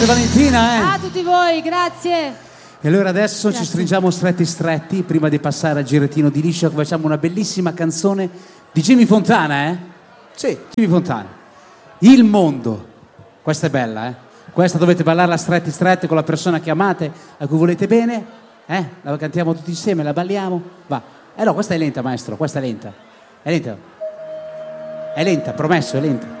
Valentina, a tutti voi, grazie. E allora adesso ci stringiamo stretti prima di passare al girettino di liscio, che facciamo una bellissima canzone di Jimmy Fontana, Sì. Jimmy Fontana. Il mondo. Questa è bella, Questa dovete ballarla stretti con la persona che amate, a cui volete bene, La cantiamo tutti insieme, la balliamo, va. No, questa è lenta, maestro, questa è lenta. È lenta. È lenta, promesso, è lenta.